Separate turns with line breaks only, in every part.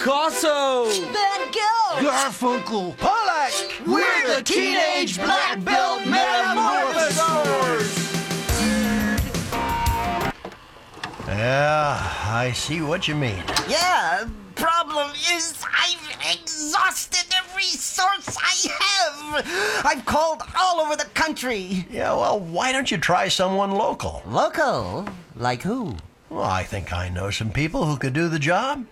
Picasso!
Van Gogh!
Garfunkel!
Pollock!
We're the Teenage Black Belt Metamorphosers!
Yeah, I see what you mean.
Yeah, problem is I've exhausted every source I have. I've called all over the country.
Yeah, well, why don't you try someone local?
Local? Like who?
Well, I think I know some people who could do the job.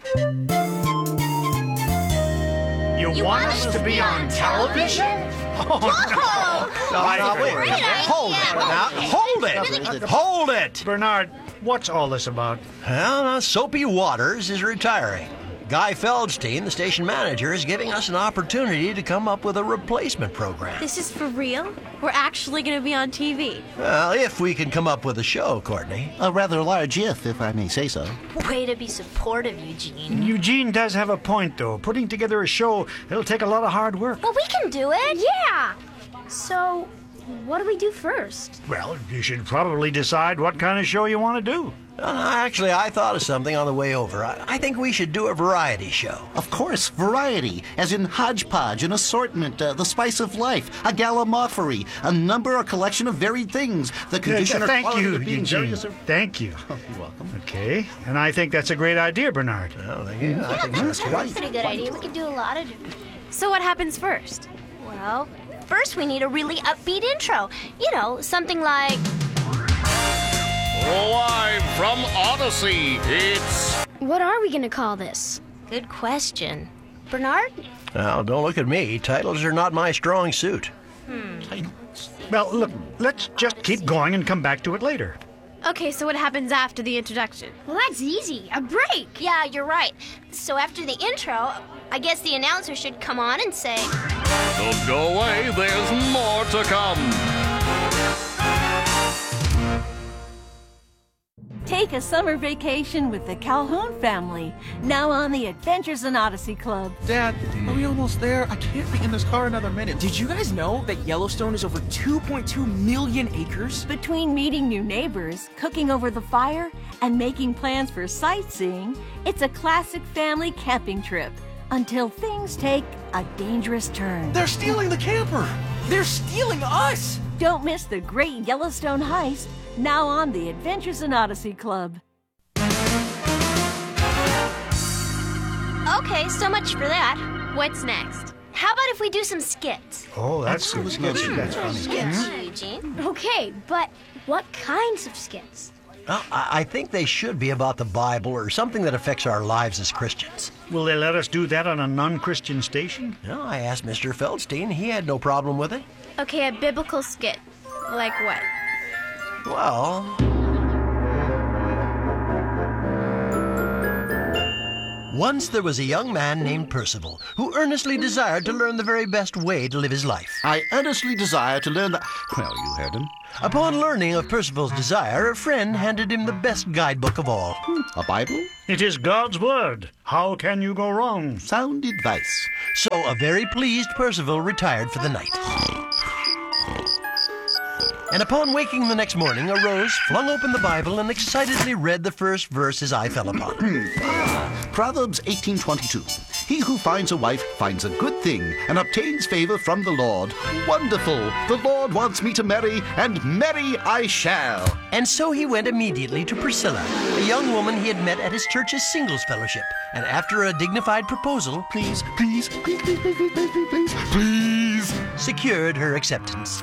You want us to be on television?
Hold it!
Bernard, what's all this about?
Well, now, Soapy Waters is retiring. Guy Feldstein, the station manager, is giving us an opportunity to come up with a replacement program.
This is for real? We're actually going to be on TV.
Well, if we can come up with a show, Courtney.
A rather large if I may say so.
Way to be supportive, Eugene.
Eugene does have a point, though. Putting together a show, it'll take a lot of hard work.
Well, we can do it. Yeah. So, what do we do first?
Well, you should probably decide what kind of show you want to do.
Actually, I thought of something on the way over. I think we should do a variety show.
Of course, variety, as in hodgepodge, an assortment, the spice of life, a gallimaufry, a number or collection of varied things. The condition or
Thank
quality
you,
of being
Eugene.
various or-
Thank you.
Oh, you're welcome.
Okay, and I think that's a great idea, Bernard.
Well, I think that's
Right.
Pretty good idea. We could do a lot of different. So what happens first? Well, first we need a really upbeat intro. You know, something like.
Live from Odyssey, it's...
What are we gonna call this? Good question. Bernard?
Now, don't look at me. Titles are not my strong suit.
Well, look, let's just keep going and come back to it later.
Okay, so what happens after the introduction?
Well, that's easy. A break.
Yeah, you're right. So after the intro, I guess the announcer should come on and say,
Don't go away, there's more to come.
Take a summer vacation with the Calhoun family, now on the Adventures in Odyssey Club.
Dad, are we almost there? I can't be in this car another minute. Did you guys know that Yellowstone is over 2.2 million acres?
Between meeting new neighbors, cooking over the fire, and making plans for sightseeing, it's a classic family camping trip until things take a dangerous turn.
They're stealing the camper! They're stealing us!
Don't miss the great Yellowstone heist, now on the Adventures in Odyssey Club.
okay, so much for that. What's next? How about if we do some skits?
Oh, that's good. That's funny.
Skits, Eugene.
Okay, but what kinds of skits?
Well, I think they should be about the Bible or something that affects our lives as Christians.
Will they let us do that on a non-Christian station?
No, I asked Mr. Feldstein. He had no problem with it.
Okay, a biblical skit. Like what?
Well... Once there was a young man named Percival who earnestly desired to learn the very best way to live his life.
I earnestly desire to learn the... Well, you heard him.
Upon learning of Percival's desire, a friend handed him the best guidebook of all.
A Bible?
It is God's word. How can you go wrong?
Sound advice.
So a very pleased Percival retired for the night. And upon waking the next morning, arose, flung open the Bible, and excitedly read the first verse his eye fell upon.
Proverbs 18:22. He who finds a wife finds a good thing and obtains favor from the Lord. Wonderful! The Lord wants me to marry, and marry I shall.
And so he went immediately to Priscilla, a young woman he had met at his church's singles fellowship, and after a dignified proposal,
Please, please, please, please, please, please, please, please, please.
secured her acceptance.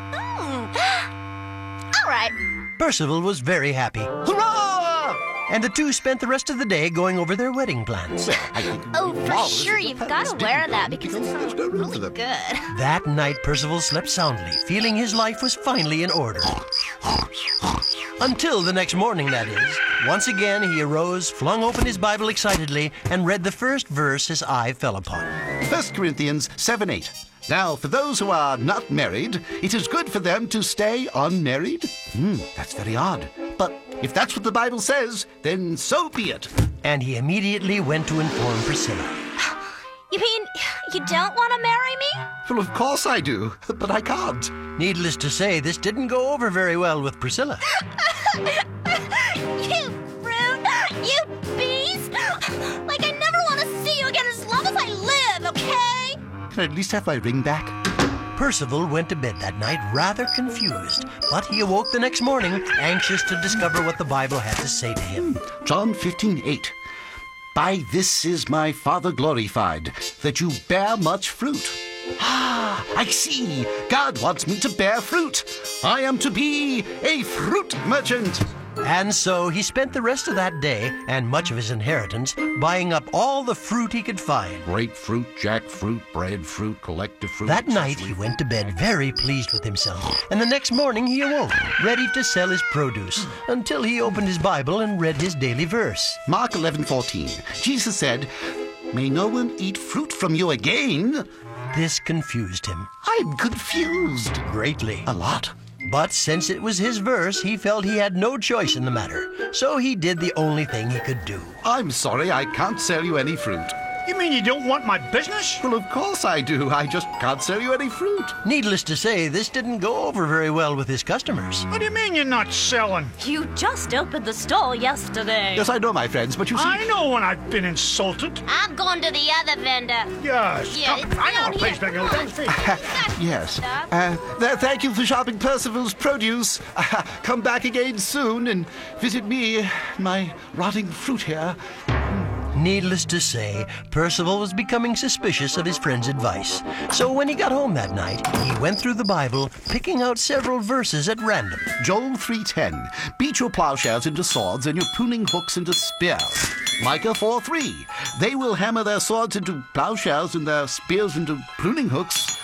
All right.
Percival was very happy,
Hurrah!
and the two spent the rest of the day going over their wedding plans.
I think
Oh, for
marvelous
sure,
is the
you've
past,
got to
didn't
wear
you?
that because it sounds really good.
That night, Percival slept soundly, feeling his life was finally in order. Until the next morning, that is. Once again, he arose, flung open his Bible excitedly, and read the first verse his eye fell upon.
1 Corinthians 7:8. Now, for those who are not married, it is good for them to stay unmarried. That's very odd. But if that's what the Bible says, then so be it.
And he immediately went to inform Priscilla.
You mean you don't want to marry me?
Well, of course I do, but I can't.
Needless to say, this didn't go over very well with Priscilla.
You rude, you beast! Like I never want to see
can I at least have my ring back?
Percival went to bed that night rather confused, but he awoke the next morning anxious to discover what the Bible had to say to him.
John 15:8. By this is my Father glorified, that you bear much fruit. Ah, I see. God wants me to bear fruit. I am to be a fruit merchant.
And so he spent the rest of that day and much of his inheritance buying up all the fruit he could find.
Grapefruit, jackfruit, breadfruit, collective fruit.
That night he went to bed very pleased with himself, and the next morning he awoke, ready to sell his produce, until he opened his Bible and read his daily verse.
Mark 11:14. Jesus said, "May no one eat fruit from you again."
This confused him
I'm confused.
greatly.
A lot.
But since it was his verse, he felt he had no choice in the matter. So he did the only thing he could do.
I'm sorry, I can't sell you any fruit.
You mean you don't want my business?
Well, of course I do. I just can't sell you any fruit.
Needless to say, this didn't go over very well with his customers.
What do you mean you're not selling?
You just opened the stall yesterday.
Yes, I know, my friends, but you see...
I know when I've been insulted.
I'm going to the other vendor.
Yes.
Yeah,
Come,
it's
I know
down
a place
here.
that goes down the street.
Yes. Thank you for shopping Percival's produce. Come back again soon and visit me, my rotting fruit here.
Needless to say, Percival was becoming suspicious of his friend's advice. So when he got home that night, he went through the Bible, picking out several verses at random.
Joel 3:10. Beat your plowshares into swords and your pruning hooks into spears. Micah 4:3. They will hammer their swords into plowshares and their spears into pruning hooks.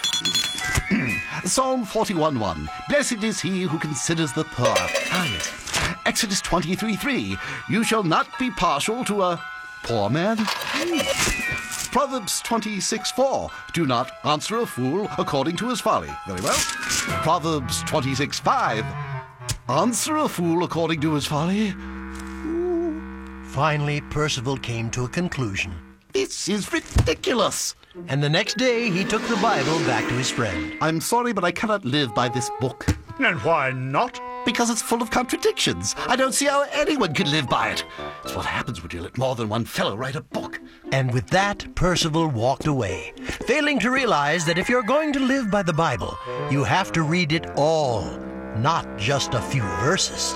Psalm 41:1. Blessed is he who considers the poor. Ah, yes. Exodus 23:3. You shall not be partial to a poor man. Proverbs 26:4. Do not answer a fool according to his folly. Very well. Proverbs 26:5. Answer a fool according to his folly.
Finally, Percival came to a conclusion.
This is ridiculous.
And the next day, he took the Bible back to his friend.
I'm sorry, but I cannot live by this book.
And why not?
Because it's full of contradictions. I don't see how anyone can live by it. It's what happens when you let more than one fellow write a book.
And with that, Percival walked away, failing to realize that if you're going to live by the Bible, you have to read it all, not just a few verses.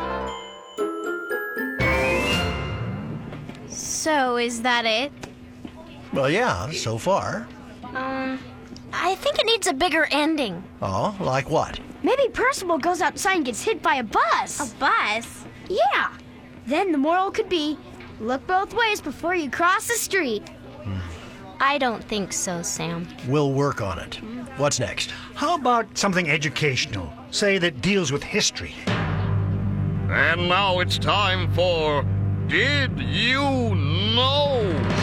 So, is that it?
Well, yeah, so far.
I think it needs a bigger ending.
Oh, like what?
Maybe Percival goes outside and gets hit by a bus.
A bus?
Yeah. Then the moral could be, look both ways before you cross the street.
I don't think so, Sam.
We'll work on it. What's next?
How about something educational? Say that deals with history.
And now it's time for Did You Know?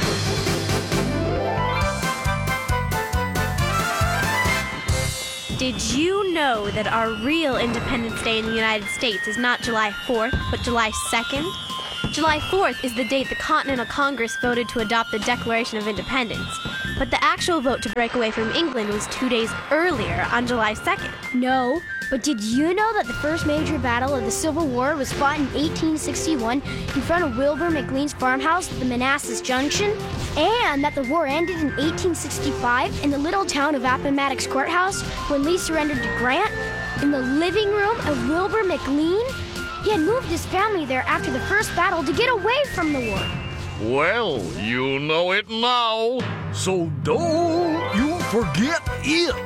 Did you know that our real Independence Day in the United States is not July 4th, but July 2nd? July 4th is the date the Continental Congress voted to adopt the Declaration of Independence. But the actual vote to break away from England was 2 days earlier, on July 2nd.
No, but did you know that the first major battle of the Civil War was fought in 1861 in front of Wilbur McLean's farmhouse at the Manassas Junction? And that the war ended in 1865 in the little town of Appomattox Courthouse when Lee surrendered to Grant? In the living room of Wilbur McLean? He had moved his family there after the first battle to get away from the war.
Well, you know it now, so don't you forget it.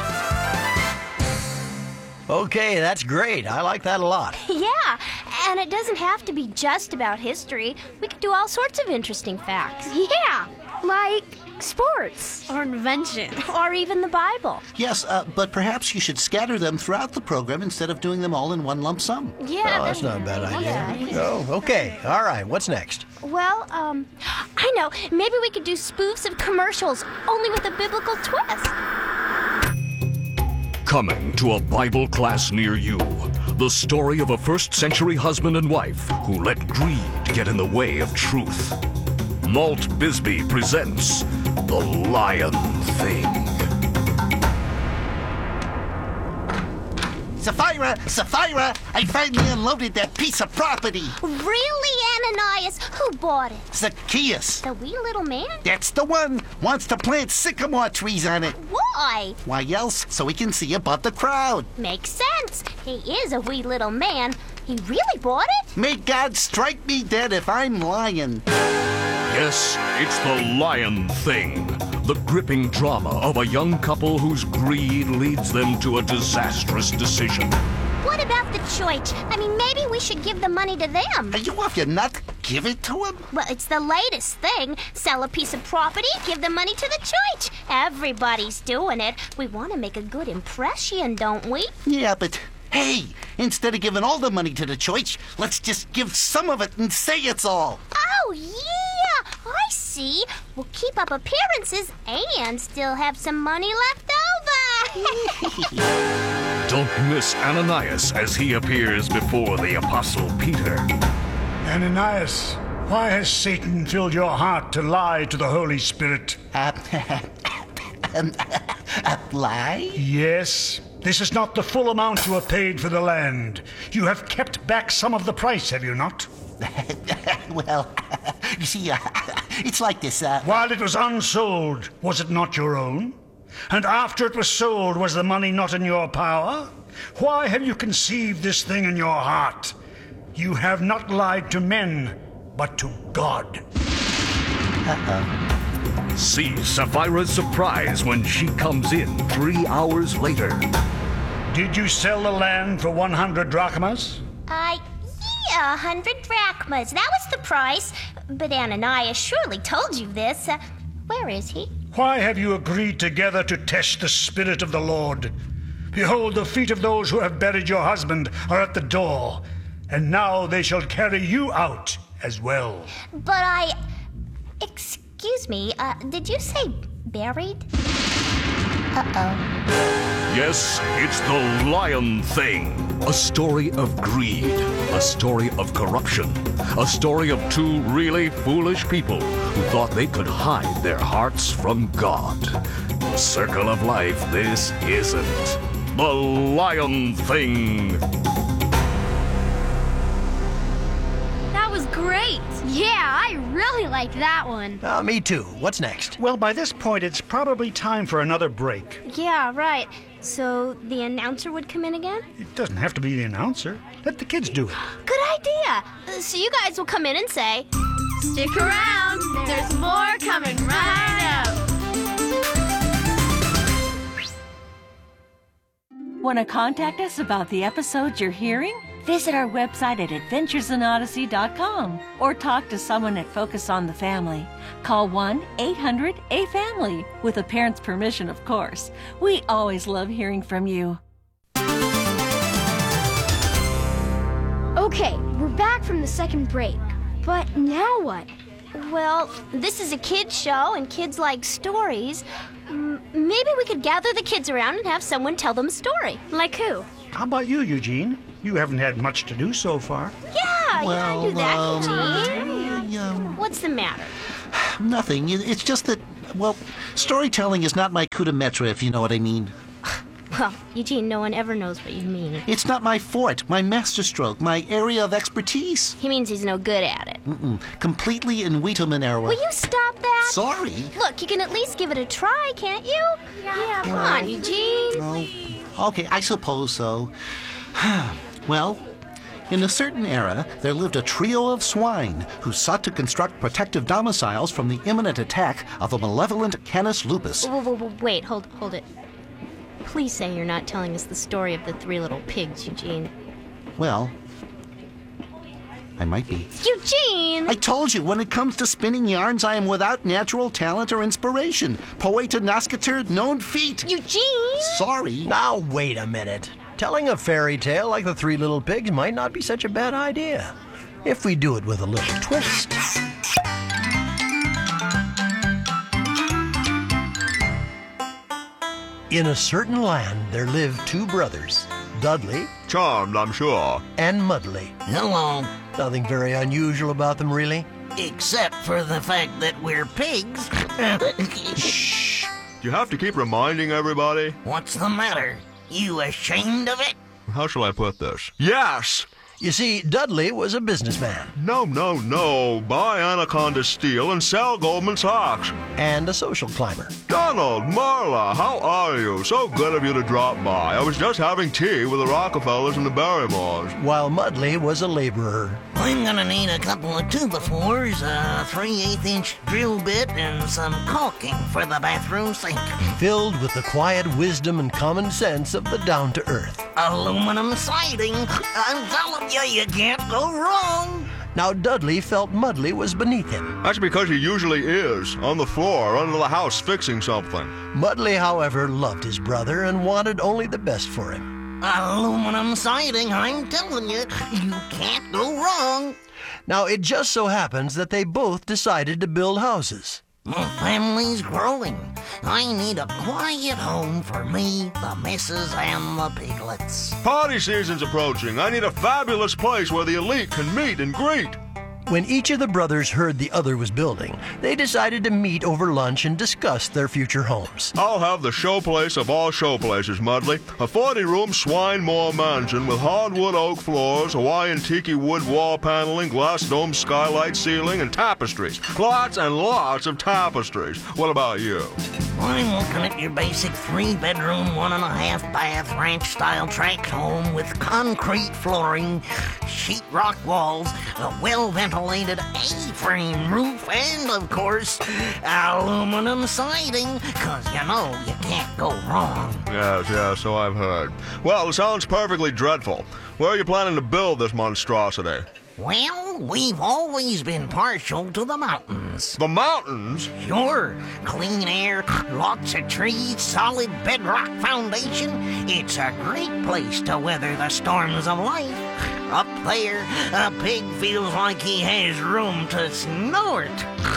Okay, that's great. I like that a lot.
Yeah, and it doesn't have to be just about history. We could do all sorts of interesting facts.
Yeah, like sports.
Or invention.
Or even the Bible.
Yes, but perhaps you should scatter them throughout the program instead of doing them all in one lump sum.
Yeah,
Oh, that's not a bad idea.
Yeah.
Oh, okay. All right. What's next?
Well, I know. Maybe we could do spoofs of commercials, only with a biblical twist.
Coming to a Bible class near you, the story of a first-century husband and wife who let greed get in the way of truth. Malt Bisbee presents The Lion Thing.
Sapphira, I finally unloaded that piece of property.
Really, Ananias? Who bought it?
Zacchaeus.
The wee little man?
That's the one. Wants to plant sycamore trees on it.
Why?
Why else? So he can see above the crowd.
Makes sense. He is a wee little man. He really bought it?
May God strike me dead if I'm lying.
Yes, it's the lion thing. The gripping drama of a young couple whose greed leads them to a disastrous decision.
What about the church? I mean, maybe we should give the money to them.
Are you off your nut? Give it to him?
Well, it's the latest thing. Sell a piece of property, give the money to the church. Everybody's doing it. We want to make a good impression, don't we?
Yeah, but hey, instead of giving all the money to the church, let's just give some of it and say it's all.
Oh, yeah! I see. We'll keep up appearances and still have some money left over.
Don't miss Ananias as he appears before the Apostle Peter.
Ananias, why has Satan filled your heart to lie to the Holy Spirit?
Lie?
Yes. This is not the full amount you have paid for the land. You have kept back some of the price, have you not?
Well, you see, it's like this.
While it was unsold, was it not your own? And after it was sold, was the money not in your power? Why have you conceived this thing in your heart? You have not lied to men, but to God.
See Sapphira's surprise when she comes in 3 hours later.
Did you sell the land for 100 drachmas?
Yeah, 100 drachmas. That was the price. But Ananias surely told you this. Where is he?
Why have you agreed together to test the Spirit of the Lord? Behold, the feet of those who have buried your husband are at the door, and now they shall carry you out as well.
But Excuse me, did you say buried?
Yes, it's the lion thing. A story of greed, a story of corruption, a story of two really foolish people who thought they could hide their hearts from God. The circle of life this isn't. The lion thing.
That was great.
Yeah, I really like that one.
Me too. What's next?
Well, by this point, it's probably time for another break.
Yeah, right. So the announcer would come in again?
It doesn't have to be the announcer. Let the kids do it.
Good idea. So you guys will come in and say,
Stick around. There's more coming right up.
Want to contact us about the episodes you're hearing? Visit our website at adventuresinodyssey.com or talk to someone at Focus on the Family. Call 1-800-A-FAMILY, with a parent's permission, of course. We always love hearing from you.
Okay, we're back from the second break. But now what?
well, this is a kids show and kids like stories. Maybe we could gather the kids around and have someone tell them a story.
Like who?
How about you, Eugene? You haven't had much to do so far.
Yeah,
Well,
do that, Eugene.
yeah.
What's the matter?
Nothing. It's just that, well, storytelling is not my coup de maître, if you know what I mean.
Well, Eugene, no one ever knows what you mean.
It's not my forte, my masterstroke, my area of expertise.
He means he's no good at it.
Completely in Wheaterman era.
Will you stop that?
Sorry.
Look, you can at least give it a try, can't you? Yeah, come on, Eugene.
Oh, okay, I suppose so. Well, in a certain era, there lived a trio of swine who sought to construct protective domiciles from the imminent attack of a malevolent Canis lupus.
Wait, hold it. Please say you're not telling us the story of the three little pigs, Eugene.
Well, I might be.
Eugene!
I told you, when it comes to spinning yarns, I am without natural talent or inspiration. Poeta nascitur non fit.
Eugene!
Sorry.
Now, wait a minute. Telling a fairy tale like the Three Little Pigs might not be such a bad idea, if we do it with a little twist. In a certain land, there lived two brothers, Dudley.
Charmed, I'm sure.
And Muddley.
Hello.
Nothing very unusual about them, really.
Except for the fact that we're pigs.
Shh. You have to keep reminding everybody.
What's the matter? You ashamed of it?
how shall I put this? Yes!
You see, Dudley was a businessman.
No. Buy Anaconda Steel and sell Goldman Sachs.
And a social climber.
Donald, Marla, how are you? So good of you to drop by. I was just having tea with the Rockefellers and the Barrymores.
While Mudley was a laborer.
I'm gonna need a couple of 2x4s, a 3/8-inch drill bit, and some caulking for the bathroom sink.
Filled with the quiet wisdom and common sense of the down-to-earth.
Aluminum siding. I'm telling you can't go wrong.
Now Dudley felt Mudley was beneath him.
That's because he usually is, on the floor, under the house, fixing something.
Mudley, however, loved his brother and wanted only the best for him.
Aluminum siding, I'm telling you can't go wrong.
Now, it just so happens that they both decided to build houses.
My family's growing. I need a quiet home for me, the missus, and the piglets.
Party season's approaching. I need a fabulous place where the elite can meet and greet.
When each of the brothers heard the other was building, they decided to meet over lunch and discuss their future homes.
I'll have the showplace of all showplaces, Mudley. A 40-room swine moor mansion with hardwood oak floors, Hawaiian tiki wood wall paneling, glass dome skylight ceiling, and tapestries. Lots and lots of tapestries. What about you?
I'm looking at your basic 3-bedroom, 1.5 bath ranch-style tract home with concrete flooring, sheetrock walls, a well-ventilated A-frame roof, and, of course, aluminum siding, 'cause you know you can't go wrong.
Yes, so I've heard. Well, it sounds perfectly dreadful. Where are you planning to build this monstrosity?
Well, we've always been partial to the mountains.
The mountains?
Sure. Clean air, lots of trees, solid bedrock foundation. It's a great place to weather the storms of life. Up there, a pig feels like he has room to snort.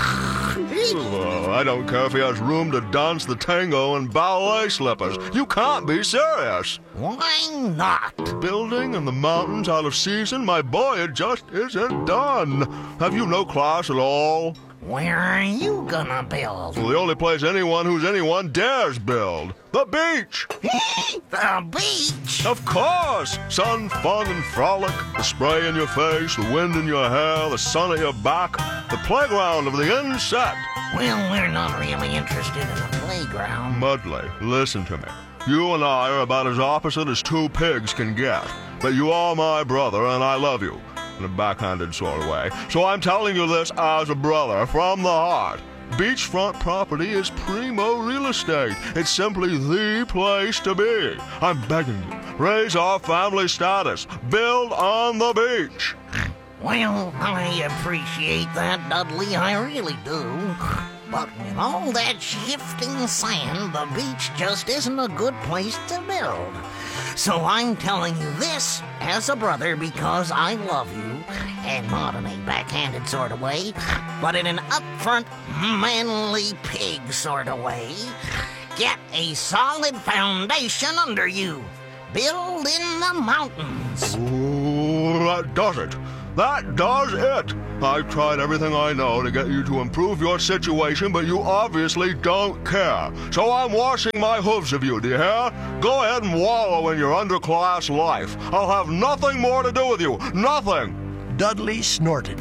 I don't care if he has room to dance the tango in ballet slippers. You can't be serious.
Why not?
Building in the mountains out of season? My boy, it just isn't done. Have you no class at all?
Where are you gonna build?
Well, the only place anyone who's anyone dares build. The beach!
The beach?
Of course! Sun, fun, and frolic. The spray in your face, the wind in your hair, the sun at your back. The playground of the insect.
Well, we're not really interested in a playground.
Mudley, listen to me. You and I are about as opposite as two pigs can get. But you are my brother, and I love you. In a backhanded sort of way. So I'm telling you this as a brother, from the heart. Beachfront property is primo real estate. It's simply the place to be. I'm begging you, raise our family status. Build on the beach.
Well, I appreciate that, Dudley, I really do. But with all that shifting sand, the beach just isn't a good place to build. So I'm telling you this as a brother because I love you, and not in a backhanded sort of way, but in an upfront, manly pig sort of way. Get a solid foundation under you. Build in the mountains.
Ooh, that does it. That does it! I've tried everything I know to get you to improve your situation, but you obviously don't care. So I'm washing my hooves of you, do you hear? Go ahead and wallow in your underclass life. I'll have nothing more to do with you. Nothing!
Dudley snorted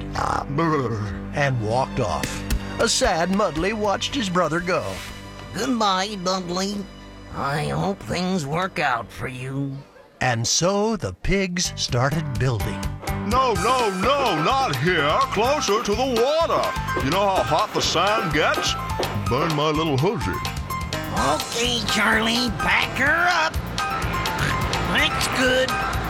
and walked off. A sad Mudley watched his brother go.
Goodbye, Dudley. I hope things work out for you.
And so the pigs started building.
No, not here. Closer to the water. You know how hot the sand gets? Burn my little hoodie.
Okay, Charlie, back her up. That's good.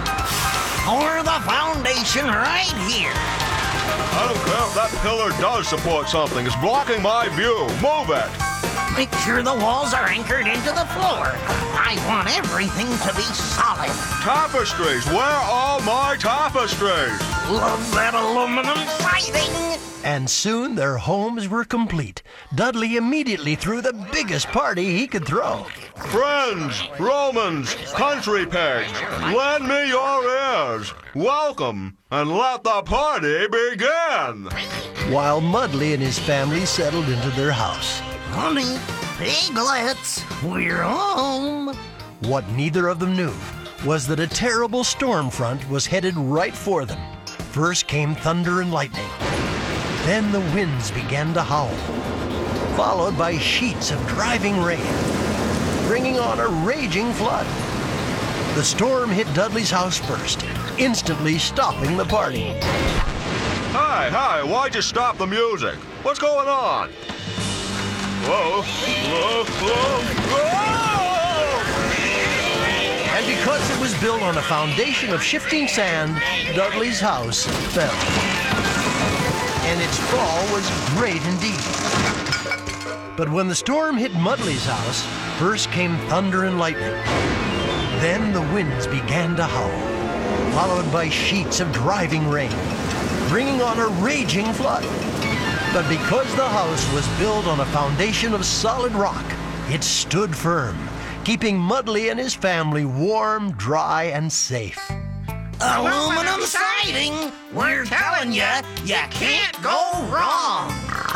Pour the foundation right here.
I don't care if that pillar does support something. It's blocking my view. Move it.
Make sure the walls are anchored into the floor. I want everything to be solid.
Tapestries. Where are my tapestries?
Love that aluminum siding.
And soon their homes were complete. Dudley immediately threw the biggest party he could throw.
Friends, Romans, country pigs, lend me your ears. Welcome, and let the party begin.
While Mudley and his family settled into their house.
Honey, piglets, we're home.
What neither of them knew was that a terrible storm front was headed right for them. First came thunder and lightning. Then the winds began to howl, followed by sheets of driving rain, bringing on a raging flood. The storm hit Dudley's house first, instantly stopping the party.
Hi, why'd you stop the music? What's going on? Whoa, whoa, whoa, whoa!
And because it was built on a foundation of shifting sand, Dudley's house fell. And its fall was great indeed. But when the storm hit Mudley's house, first came thunder and lightning. Then the winds began to howl, followed by sheets of driving rain, bringing on a raging flood. But because the house was built on a foundation of solid rock, it stood firm, keeping Mudley and his family warm, dry, and safe.
Aluminum siding! We're telling you, you can't go wrong!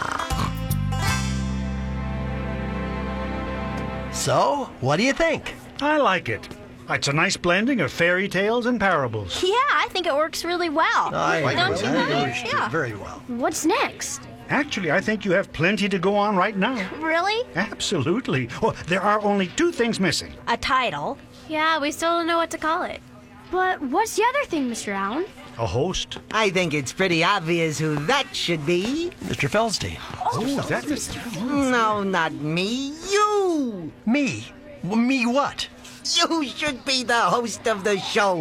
So, what do you think?
I like it. It's a nice blending of fairy tales and parables.
Yeah, I think it works really well. Don't you guys? Yeah.
Very well.
What's next?
Actually, I think you have plenty to go on right now.
Really?
Absolutely. Well, there are only two things missing.
A title. Yeah, we still don't know what to call it.
But what's the other thing, Mr. Allen?
A host.
I think it's pretty obvious who that should be.
Mr. Feldstein.
Oh, is that Mr.
No, not me. You!
Me? Me what?
You should be the host of the show.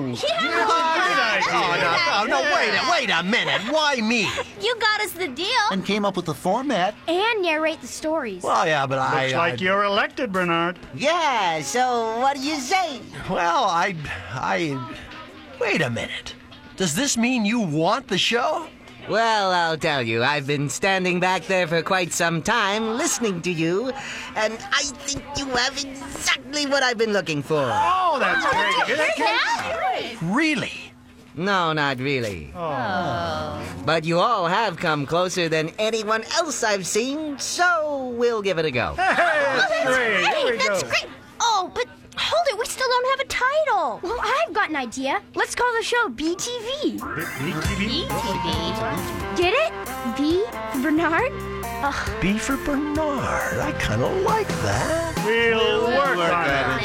Wait a minute. Why me?
You got us the deal.
And came up with the format.
And narrate the stories.
Well, yeah, but
Looks like you're elected, Bernard.
Yeah, so what do you say?
Well, Wait a minute. Does this mean you want the show?
Well, I'll tell you, I've been standing back there for quite some time, listening to you, and I think you have exactly what I've been looking for.
Oh, that's great.
Really?
No, not really. Oh. But you all have come closer than anyone else I've seen, so we'll give it a go.
Hey, that's great. Here we
That's
go.
great. Oh, but hold it. We still don't have a title.
Well, I've got an idea. Let's call the show BTV.
BTV?
Get it? B for Bernard?
B for Bernard. I kind of like that.
We'll work on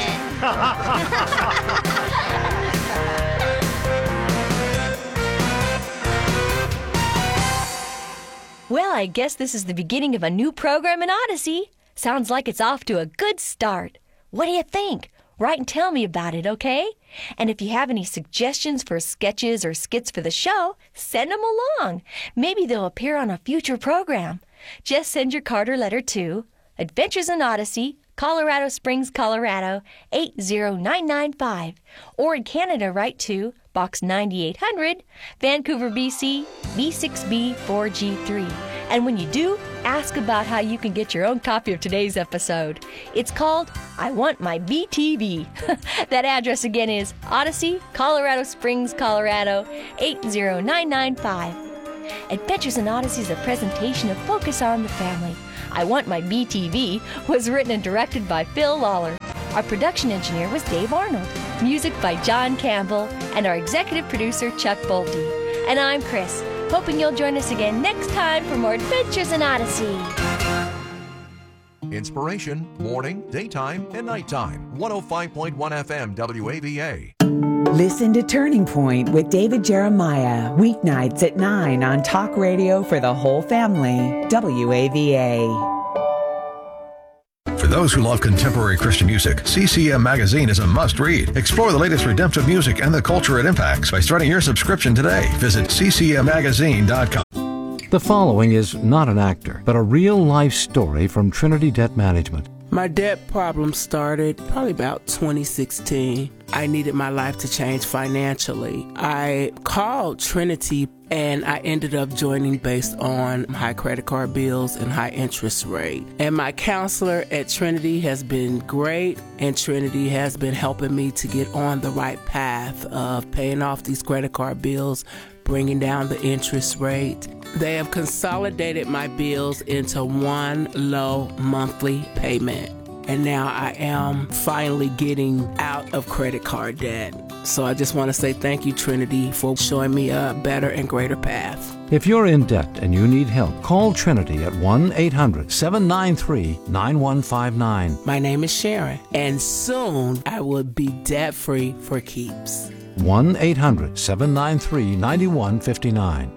it.
Well, I guess this is the beginning of a new program in Odyssey. Sounds like it's off to a good start. What do you think? Write and tell me about it, okay? And if you have any suggestions for sketches or skits for the show, send them along. Maybe they'll appear on a future program. Just send your card or letter to Adventures in Odyssey, Colorado Springs, Colorado, 80995. Or in Canada, write to Box 9800, Vancouver, BC, B6B4G3. And when you do, ask about how you can get your own copy of today's episode. It's called I Want My BTV. That address again is Odyssey, Colorado Springs, Colorado, 80995. Adventures in Odyssey is a presentation of Focus on the Family. I Want My BTV was written and directed by Phil Lawler. Our production engineer was Dave Arnold. Music by John Campbell. And our executive producer, Chuck Bolte. And I'm Chris, hoping you'll join us again next time for more Adventures in Odyssey.
Inspiration, morning, daytime, and nighttime. 105.1 FM WAVA.
Listen to Turning Point with David Jeremiah, weeknights at 9 on Talk Radio for the whole family, WAVA.
For those who love contemporary Christian music, CCM Magazine is a must-read. Explore the latest redemptive music and the culture it impacts by starting your subscription today. Visit ccmmagazine.com.
The following is not an actor, but a real-life story from Trinity Debt Management.
My debt problem started probably about 2016. I needed my life to change financially. I called Trinity and I ended up joining based on high credit card bills and high interest rate. And my counselor at Trinity has been great, and Trinity has been helping me to get on the right path of paying off these credit card bills, bringing down the interest rate. They have consolidated my bills into one low monthly payment. And now I am finally getting out of credit card debt. So I just want to say thank you, Trinity, for showing me a better and greater path.
If you're in debt and you need help, call Trinity at 1-800-793-9159.
My name is Sharon, and soon I will be debt-free for keeps.
1-800-793-9159.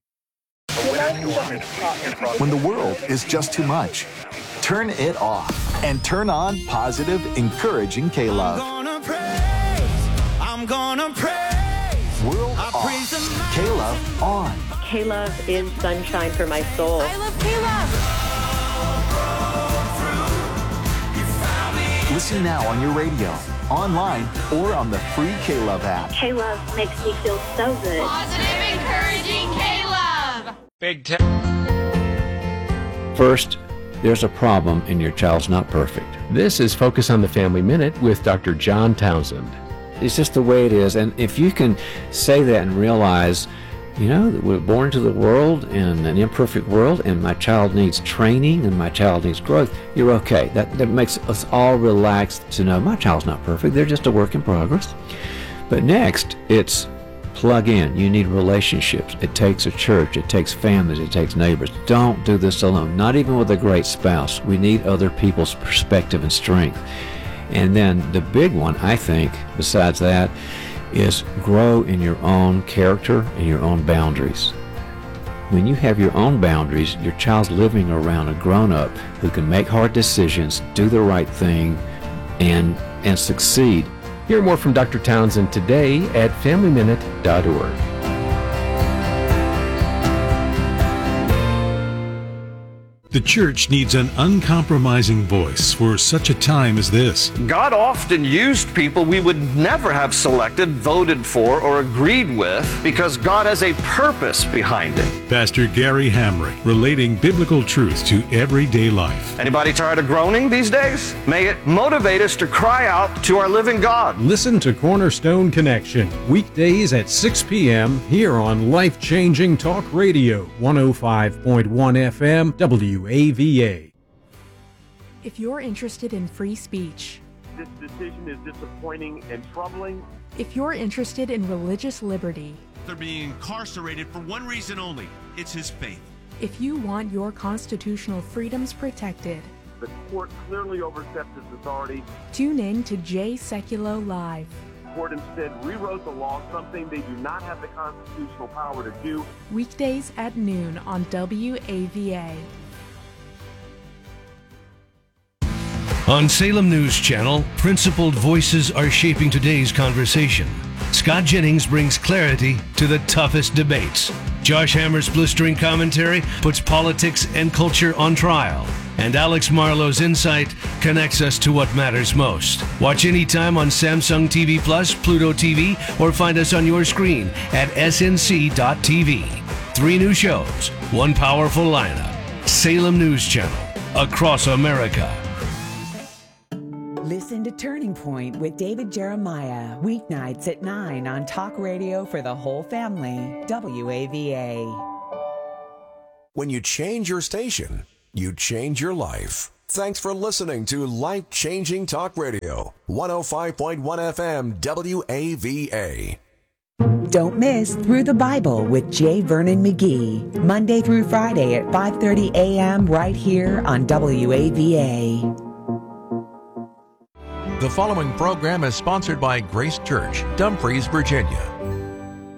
When the world is just too much, turn it off and turn on positive, encouraging K-Love.
I'm gonna praise.
World off. K-Love on.
K-Love is sunshine for my soul.
I love K-Love.
Listen now on your radio, online, or on the free K-Love app.
K-Love makes me feel so good.
Positive, encouraging K-Love.
Big First, there's a problem and your child's not perfect.
This is Focus on the Family Minute with Dr. John Townsend.
It's just the way it is, and if you can say that and realize, that we're born into the world in an imperfect world, and my child needs training and my child needs growth, you're okay. That makes us all relaxed to know my child's not perfect. They're just a work in progress. But next, it's plug in. You need relationships. It takes a church. It takes families. It takes neighbors. Don't do this alone, not even with a great spouse. We need other people's perspective and strength. And then the big one, I think, besides that, is grow in your own character and your own boundaries. When you have your own boundaries, your child's living around a grown-up who can make hard decisions, do the right thing, and succeed.
Hear more from Dr. Townsend today at FamilyMinute.org.
The church needs an uncompromising voice for such a time as this.
God often used people we would never have selected, voted for, or agreed with because God has a purpose behind it.
Pastor Gary Hamrick, relating biblical truth to everyday life.
Anybody tired of groaning these days? May it motivate us to cry out to our living God.
Listen to Cornerstone Connection, weekdays at 6 p.m. here on Life Changing Talk Radio, 105.1 FM, WAVA.
If you're interested in free speech,
this decision is disappointing and troubling.
If you're interested in religious liberty,
they're being incarcerated for one reason only. It's his faith.
If you want your constitutional freedoms protected,
the court clearly overstepped its authority.
Tune in to Jay Sekulow Live.
The court instead rewrote the law, something they do not have the constitutional power to do.
Weekdays at noon on WAVA.
On Salem News Channel, principled voices are shaping today's conversation. Scott Jennings brings clarity to the toughest debates. Josh Hammer's blistering commentary puts politics and culture on trial. And Alex Marlowe's insight connects us to what matters most. Watch anytime on Samsung TV Plus, Pluto TV, or find us on your screen at snc.tv. 3 new shows, 1 powerful lineup. Salem News Channel, across America.
Listen to Turning Point with David Jeremiah, weeknights at 9 on Talk Radio for the whole family, WAVA.
When you change your station, you change your life. Thanks for listening to Life Changing Talk Radio, 105.1 FM, WAVA.
Don't miss Through the Bible with J. Vernon McGee, Monday through Friday at 5:30 a.m. right here on WAVA.
The following program is sponsored by Grace Church, Dumfries, Virginia.